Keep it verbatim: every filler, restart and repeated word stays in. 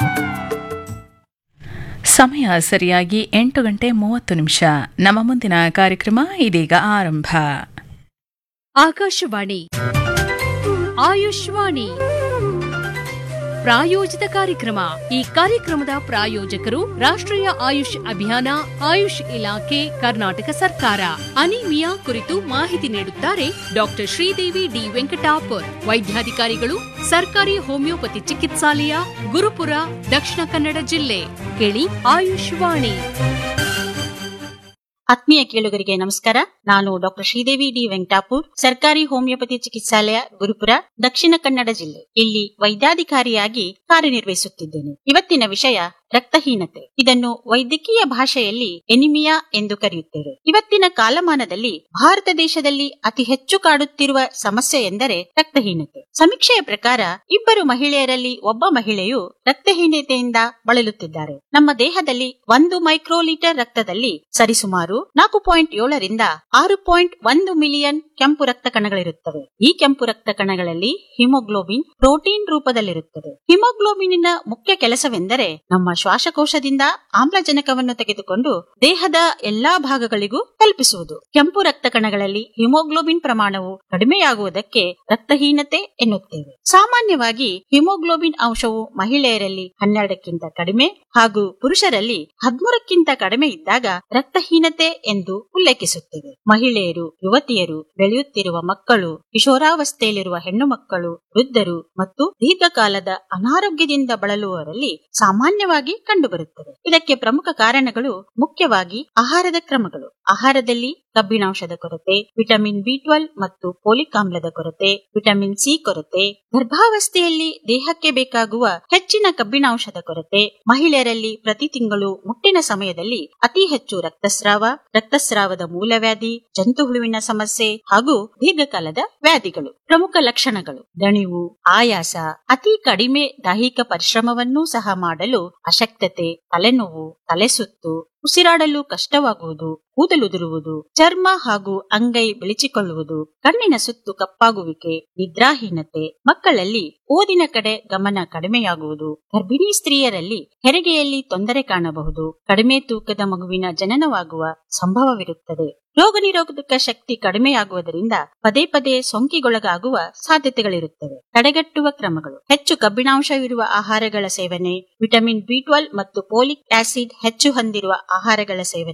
ಸಮಯ ಸರಿಯಾಗಿ ಎಂಟು ಗಂಟೆ ಮೂವತ್ತು ನಿಮಿಷ. ನಮ್ಮ ಮುಂದಿನ ಕಾರ್ಯಕ್ರಮ ಇದೀಗ ಆರಂಭ. ಆಕಾಶವಾಣಿ ಆಯುಷ್ವಾಣಿ ಪ್ರಾಯೋಜಿತ ಕಾರ್ಯಕ್ರಮ. ಈ ಕಾರ್ಯಕ್ರಮದ ಪ್ರಾಯೋಜಕರು ರಾಷ್ಟ್ರೀಯ ಆಯುಷ್ ಅಭಿಯಾನ, ಆಯುಷ್ ಇಲಾಖೆ, ಕರ್ನಾಟಕ ಸರ್ಕಾರ. ಅನಿಮಿಯಾ ಕುರಿತು ಮಾಹಿತಿ ನೀಡುತ್ತಾರೆ ಡಾಕ್ಟರ್ ಶ್ರೀದೇವಿ ಡಿ ವೆಂಕಟಾಪುರ್, ವೈದ್ಯಾಧಿಕಾರಿಗಳು, ಸರ್ಕಾರಿ ಹೋಮಿಯೋಪತಿ ಚಿಕಿತ್ಸಾಲಯ, ಗುರುಪುರ, ದಕ್ಷಿಣ ಕನ್ನಡ ಜಿಲ್ಲೆ. ಕೇಳಿ ಆಯುಷ್ವಾಣಿ. ಆತ್ಮೀಯ ಕೇಳುಗರಿಗೆ ನಮಸ್ಕಾರ. ನಾನು ಡಾಕ್ಟರ್ ಶ್ರೀದೇವಿ ಡಿ ವೆಂಕಟಾಪುರ್, ಸರ್ಕಾರಿ ಹೋಮಿಯೋಪತಿ ಚಿಕಿತ್ಸಾಲಯ, ಗುರುಪುರ, ದಕ್ಷಿಣ ಕನ್ನಡ ಜಿಲ್ಲೆ. ಇಲ್ಲಿ ವೈದ್ಯಾಧಿಕಾರಿಯಾಗಿ ಕಾರ್ಯನಿರ್ವಹಿಸುತ್ತಿದ್ದೇನೆ. ಇವತ್ತಿನ ವಿಷಯ ರಕ್ತಹೀನತೆ. ಇದನ್ನು ವೈದ್ಯಕೀಯ ಭಾಷೆಯಲ್ಲಿ ಎನಿಮಿಯಾ ಎಂದು ಕರೆಯುತ್ತೇವೆ. ಇವತ್ತಿನ ಕಾಲಮಾನದಲ್ಲಿ ಭಾರತ ದೇಶದಲ್ಲಿ ಅತಿ ಹೆಚ್ಚು ಕಾಡುತ್ತಿರುವ ಸಮಸ್ಯೆ ಎಂದರೆ ರಕ್ತಹೀನತೆ. ಸಮೀಕ್ಷೆಯ ಪ್ರಕಾರ ಇಬ್ಬರು ಮಹಿಳೆಯರಲ್ಲಿ ಒಬ್ಬ ಮಹಿಳೆಯು ರಕ್ತಹೀನತೆಯಿಂದ ಬಳಲುತ್ತಿದ್ದಾರೆ. ನಮ್ಮ ದೇಹದಲ್ಲಿ ಒಂದು ಮೈಕ್ರೋಲೀಟರ್ ರಕ್ತದಲ್ಲಿ ಸರಿಸುಮಾರು ನಾಲ್ಕು ಪಾಯಿಂಟ್ ಏಳರಿಂದ ಆರು ಪಾಯಿಂಟ್ ಒಂದು ಮಿಲಿಯನ್ ಕೆಂಪು ರಕ್ತ ಕಣಗಳಿರುತ್ತವೆ. ಈ ಕೆಂಪು ರಕ್ತ ಕಣಗಳಲ್ಲಿ ಹಿಮೋಗ್ಲೋಬಿನ್ ಪ್ರೋಟೀನ್ ರೂಪದಲ್ಲಿರುತ್ತದೆ. ಹಿಮೋಗ್ಲೋಬಿನ್ನ ಮುಖ್ಯ ಕೆಲಸವೆಂದರೆ ನಮ್ಮ ಶ್ವಾಸಕೋಶದಿಂದ ಆಮ್ಲಜನಕವನ್ನು ತೆಗೆದುಕೊಂಡು ದೇಹದ ಎಲ್ಲಾ ಭಾಗಗಳಿಗೂ ತಲುಪಿಸುವುದು. ಕೆಂಪು ರಕ್ತ ಕಣಗಳಲ್ಲಿ ಹಿಮೋಗ್ಲೋಬಿನ್ ಪ್ರಮಾಣವು ಕಡಿಮೆಯಾಗುವುದಕ್ಕೆ ರಕ್ತಹೀನತೆ ಎನ್ನುತ್ತೇವೆ. ಸಾಮಾನ್ಯವಾಗಿ ಹಿಮೋಗ್ಲೋಬಿನ್ ಅಂಶವು ಮಹಿಳೆಯರಲ್ಲಿ ಹನ್ನೆರಡಕ್ಕಿಂತ ಕಡಿಮೆ ಹಾಗೂ ಪುರುಷರಲ್ಲಿ ಹದಿಮೂರಕ್ಕಿಂತ ಕಡಿಮೆ ಇದ್ದಾಗ ರಕ್ತಹೀನತೆ ಎಂದು ಉಲ್ಲೇಖಿಸುತ್ತೇವೆ. ಮಹಿಳೆಯರು, ಯುವತಿಯರು, ಬೆಳೆಯುತ್ತಿರುವ ಮಕ್ಕಳು, ಕಿಶೋರಾವಸ್ಥೆಯಲ್ಲಿರುವ ಹೆಣ್ಣು ಮಕ್ಕಳು, ವೃದ್ಧರು ಮತ್ತು ದೀರ್ಘಕಾಲದ ಅನಾರೋಗ್ಯದಿಂದ ಬಳಲುವವರಲ್ಲಿ ಸಾಮಾನ್ಯವಾಗಿ ಕಂಡುಬರುತ್ತದೆ. ಇದಕ್ಕೆ ಪ್ರಮುಖ ಕಾರಣಗಳು ಮುಖ್ಯವಾಗಿ ಆಹಾರದ ಕ್ರಮಗಳು. ಆಹಾರದಲ್ಲಿ ಕಬ್ಬಿಣಾಂಶದ ಕೊರತೆ, ವಿಟಮಿನ್ ಬಿ ಟ್ವೆಲ್ವ್ ಮತ್ತು ಫೋಲಿಕ್ ಆಮ್ಲದ ಕೊರತೆ, ವಿಟಮಿನ್ ಸಿ ಕೊರತೆ, ಗರ್ಭಾವಸ್ಥೆಯಲ್ಲಿ ದೇಹಕ್ಕೆ ಬೇಕಾಗುವ ಹೆಚ್ಚಿನ ಕಬ್ಬಿಣಾಂಶದ ಕೊರತೆ, ಮಹಿಳೆಯರಲ್ಲಿ ಪ್ರತಿ ತಿಂಗಳು ಮುಟ್ಟಿನ ಸಮಯದಲ್ಲಿ ಅತಿ ಹೆಚ್ಚು ರಕ್ತಸ್ರಾವ, ರಕ್ತಸ್ರಾವದ ಮೂಲವ್ಯಾಧಿ, ಜಂತುಹುಳುವಿನ ಸಮಸ್ಯೆ ಹಾಗೂ ದೀರ್ಘಕಾಲದ ವ್ಯಾಧಿಗಳು. ಪ್ರಮುಖ ಲಕ್ಷಣಗಳು: ದಣಿವು, ಆಯಾಸ, ಅತಿ ಕಡಿಮೆ ದೈಹಿಕ ಪರಿಶ್ರಮವನ್ನೂ ಸಹ ಮಾಡಲು ಅಶಕ್ತತೆ, ತಲೆನೋವು, ತಲೆಸುತ್ತು, ಉಸಿರಾಡಲು ಕಷ್ಟವಾಗುವುದು, ಕೂದಲುದುರುವುದು, ಚರ್ಮ ಹಾಗೂ ಅಂಗೈ ಬೆಳಚಿಕೊಳ್ಳುವುದು, ಕಣ್ಣಿನ ಸುತ್ತು ಕಪ್ಪಾಗುವಿಕೆ, ನಿದ್ರಾಹೀನತೆ, ಮಕ್ಕಳಲ್ಲಿ ಓದಿನ ಕಡೆ ಗಮನ ಕಡಿಮೆಯಾಗುವುದು, ಗರ್ಭಿಣಿ ಸ್ತ್ರೀಯರಲ್ಲಿ ಹೆರಿಗೆಯಲ್ಲಿ ತೊಂದರೆ ಕಾಣಬಹುದು, ಕಡಿಮೆ ತೂಕದ ಮಗುವಿನ ಜನನವಾಗುವ ಸಂಭವವಿರುತ್ತದೆ. ರೋಗ ನಿರೋಧಕ ಶಕ್ತಿ ಕಡಿಮೆಯಾಗುವುದರಿಂದ ಪದೇ ಪದೇ ಸೋಂಕಿಗೊಳಗಾಗುವ ಸಾಧ್ಯತೆಗಳಿರುತ್ತವೆ. ತಡೆಗಟ್ಟುವ ಕ್ರಮಗಳು: ಹೆಚ್ಚು ಕಬ್ಬಿಣಾಂಶವಿರುವ ಆಹಾರಗಳ ಸೇವನೆ, ವಿಟಮಿನ್ ಬಿ ಟ್ವೆಲ್ವ್ ಮತ್ತು ಫೋಲಿಕ್ ಆಸಿಡ್ ಹೆಚ್ಚು ಹೊಂದಿರುವ ಆಹಾರಗಳ ಸೇವನೆ,